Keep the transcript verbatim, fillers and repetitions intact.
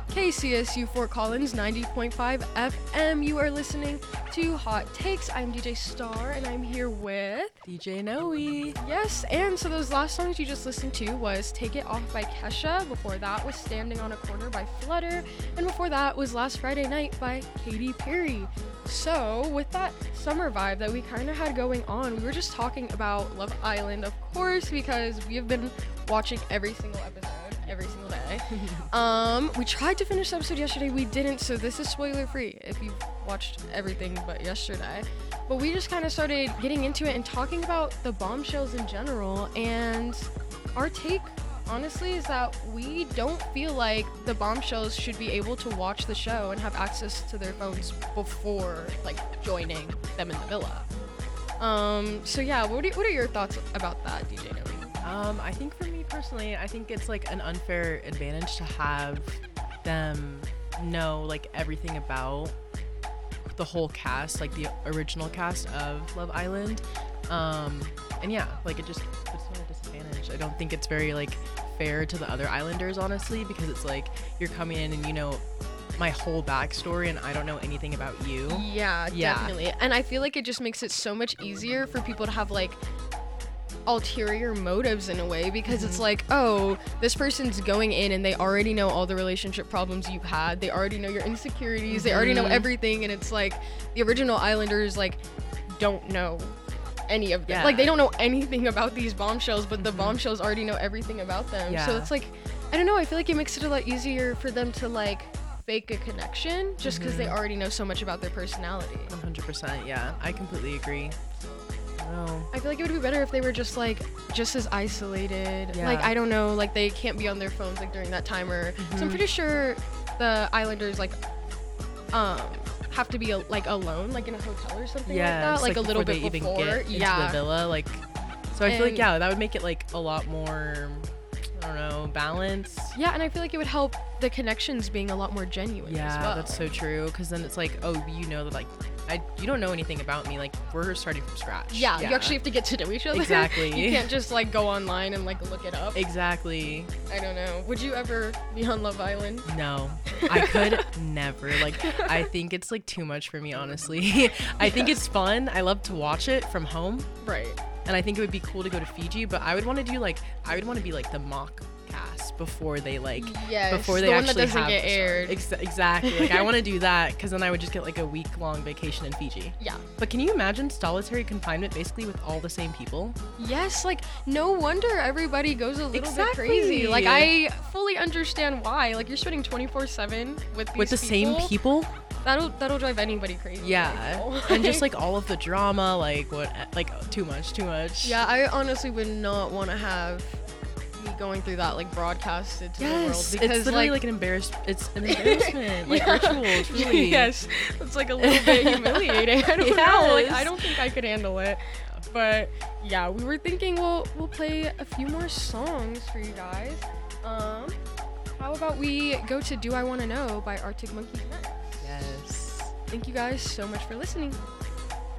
K C S U Fort Collins ninety point five F M. You are listening to Hot Takes. I'm D J Star, and I'm here with D J Noe. Yes, and so those last songs you just listened to was Take It Off by Kesha. Before that was Standing on a Corner by Flutter. And before that was Last Friday Night by Katy Perry. So, with that summer vibe that we kind of had going on, we were just talking about Love Island, of course, because we have been watching every single episode, every single day. um, we tried to finish the episode yesterday, we didn't, so this is spoiler free if you've watched everything but yesterday. But we just kind of started getting into it and talking about the bombshells in general, and our take, honestly, is that we don't feel like the bombshells should be able to watch the show and have access to their phones before, like, joining them in the villa. Um, so yeah, what are, what are your thoughts about that, D J Noe? Um, I think for me personally, I think it's like an unfair advantage to have them know like everything about the whole cast, like the original cast of Love Island. Um, and yeah, like it just puts them at a disadvantage. I don't think it's very like fair to the other Islanders, honestly, because it's like you're coming in and you know my whole backstory and I don't know anything about you. Yeah, Yeah. definitely. And I feel like it just makes it so much easier for people to have like ulterior motives in a way, because mm-hmm. it's like, oh, this person's going in and they already know all the relationship problems you've had, they already know your insecurities, mm-hmm. they already know everything, and it's like the original Islanders like don't know any of them. Yeah. Like they don't know anything about these bombshells, but the mm-hmm. bombshells already know everything about them. Yeah. So it's like, I don't know, I feel like it makes it a lot easier for them to like fake a connection just because mm-hmm. they already know so much about their personality. one hundred percent, yeah, I completely agree. No. I feel like it would be better if they were just like just as isolated. Yeah. Like I don't know, like they can't be on their phones like during that time, or mm-hmm. so I'm pretty sure the Islanders like um have to be like alone, like in a hotel or something yeah, like that, like, like a little bit they before. Even get into yeah. the villa, like so I and feel like yeah, that would make it like a lot more, I don't know, balance. Yeah, and I feel like it would help the connections being a lot more genuine yeah, as well. That's so true, because then it's like, oh, you know that like I you don't know anything about me, like we're starting from scratch. Yeah, yeah. you actually have to get to know each other. Exactly. You can't just like go online and like look it up. Exactly. I don't know. Would you ever be on Love Island? No, I could never. Like, I think it's like too much for me, honestly. I think it's fun. I love to watch it from home. Right. And I think it would be cool to go to Fiji, but I would want to do like, I would want to be like the mock cast before they like, yes, before they the actually one that doesn't have get the song. aired. Ex- exactly. Like, I want to do that because then I would just get like a week long vacation in Fiji. Yeah. But can you imagine solitary confinement basically with all the same people? Yes, like no wonder everybody goes a little Exactly. bit crazy. Like I fully understand why. Like you're spending twenty-four seven with these With the people. same people? That'll that'll drive anybody crazy. Yeah. And just like all of the drama, like what, like too much, too much. Yeah, I honestly would not want to have me going through that like broadcasted to yes, the world, because it's literally like, like an embarrass. It's an embarrassment, like yeah. ritual, truly. Yes, it's like a little bit humiliating. I don't Yes. know. Like I don't think I could handle it. But yeah, we were thinking we'll we'll play a few more songs for you guys. Um, how about we go to Do I Wanna Know by Arctic Monkeys next? Yes. Thank you guys so much for listening.